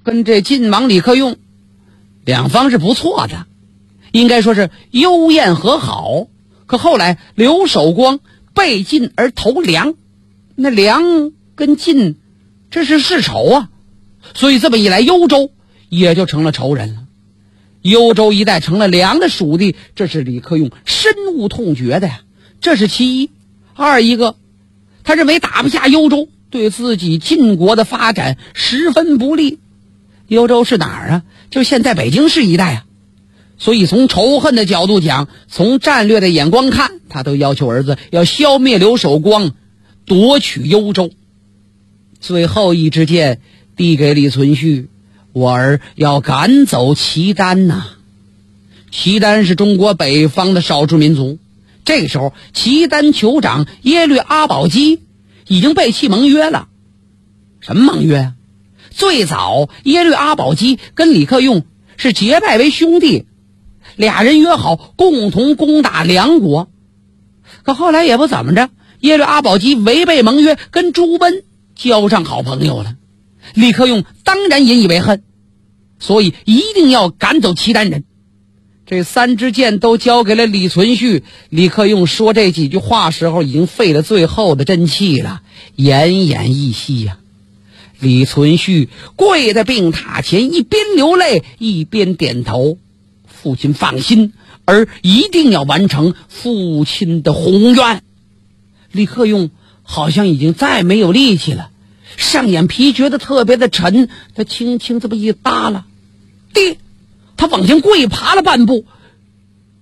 跟这晋王李克用两方是不错的，应该说是幽燕和好。可后来刘守光背晋而投梁，那梁跟晋这是世仇啊，所以这么一来，幽州也就成了仇人了。幽州一带成了梁的属地，这是李克用深恶痛绝的呀，这是其一。二一个，他认为打不下幽州，对自己晋国的发展十分不利。幽州是哪儿啊？就是现在北京市一带啊。所以从仇恨的角度讲，从战略的眼光看，他都要求儿子要消灭刘守光，夺取幽州。最后一支箭递给李存勖，我儿要赶走契丹呐。契丹是中国北方的少数民族，这个时候契丹酋长耶律阿保机已经背弃盟约了。什么盟约啊？最早耶律阿保机跟李克用是结拜为兄弟，俩人约好共同攻打梁国。可后来也不怎么着，耶律阿保机违背盟约，跟朱温交上好朋友了。李克用当然引以为恨，所以一定要赶走契丹人。这三支箭都交给了李存勖，李克用说这几句话时候已经费了最后的真气了，奄奄一息呀。李存勖跪在病榻前，一边流泪一边点头，父亲放心，儿一定要完成父亲的宏愿。李克用好像已经再没有力气了，上眼皮觉得特别的沉，他轻轻这么一耷拉，爹，他往前跪爬了半步，